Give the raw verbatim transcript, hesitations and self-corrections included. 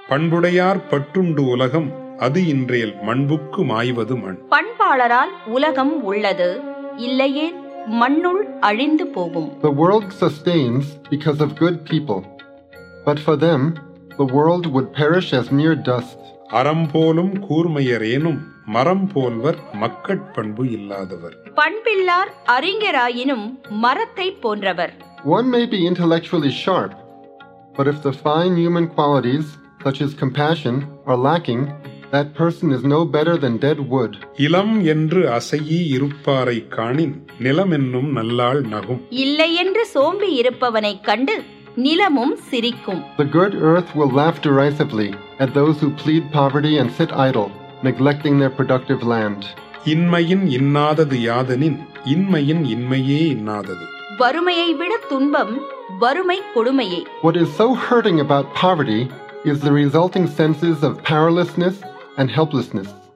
பண்புடையார் பற்றுண்டு உலகம் அது இன்றேல் மண்புக்கு மாய்வது மண். பண்பாளரால் உலகம் உள்ளது, இல்லையேல் மண்ணுள் அழிந்து போகும். The world sustains because of good people, but for them the world would perish as mere dust. அறம் போலும் கூர்மையரேனும் மரம் போல்வர் மக்கட் பண்பு இல்லாதவர். பண்பில்லார் அறிஞராயினும் மரத்தை போன்றவர். One may be intellectually sharp, but if the fine human qualities such as compassion are lacking, that person is no better than dead wood. இளம் என்று அசையி இருப்பாரை காணின் நிலம் என்னும் நல்லாள் நகும். இல்லை என்று சோம்பி இருப்பவனை கண்டு நிலமும் சிரிக்கும். The good earth will laugh derisively at those who plead poverty and sit idle, neglecting their productive land. இன்மையின் இன்னாதது யாதனின் இன்மையின் இன்மையே இன்னாதது. வறுமையை விட துன்பம் வறுமை கொடுமையே. What is so hurting about poverty is the resulting senses of powerlessness and helplessness.